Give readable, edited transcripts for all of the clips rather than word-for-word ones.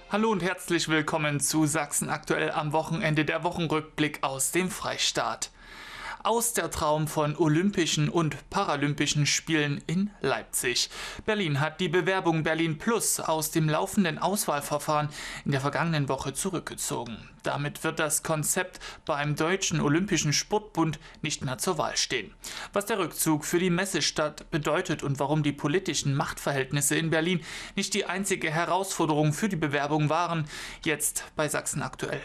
Hallo und herzlich willkommen zu Sachsen aktuell am Wochenende, der Wochenrückblick aus dem Freistaat. Aus der Traum von Olympischen und Paralympischen Spielen in Leipzig. Berlin hat die Bewerbung Berlin Plus aus dem laufenden Auswahlverfahren in der vergangenen Woche zurückgezogen. Damit wird das Konzept beim Deutschen Olympischen Sportbund nicht mehr zur Wahl stehen. Was der Rückzug für die Messestadt bedeutet und warum die politischen Machtverhältnisse in Berlin nicht die einzige Herausforderung für die Bewerbung waren, jetzt bei Sachsen aktuell.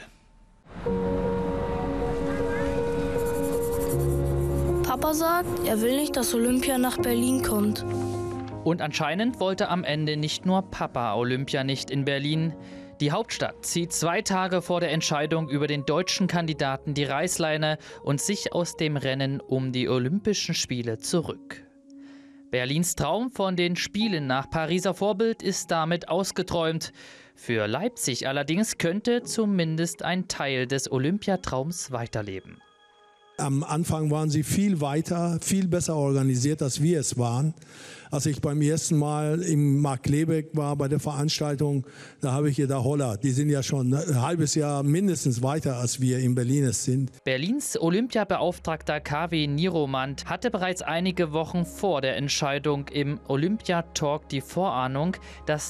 Papa sagt, er will nicht, dass Olympia nach Berlin kommt. Und anscheinend wollte am Ende nicht nur Papa Olympia nicht in Berlin. Die Hauptstadt zieht 2 Tage vor der Entscheidung über den deutschen Kandidaten die Reißleine und sich aus dem Rennen um die Olympischen Spiele zurück. Berlins Traum von den Spielen nach Pariser Vorbild ist damit ausgeträumt. Für Leipzig allerdings könnte zumindest ein Teil des Olympiatraums weiterleben. Am Anfang waren sie viel weiter, viel besser organisiert, als wir es waren. Als ich beim ersten Mal im Markkleeberg war bei der Veranstaltung, da habe ich gedacht, holla, die sind ja schon ein halbes Jahr mindestens weiter, als wir in Berlin es sind. Berlins Olympiabeauftragter KW Nieromand hatte bereits einige Wochen vor der Entscheidung im Olympiatalk die Vorahnung, dass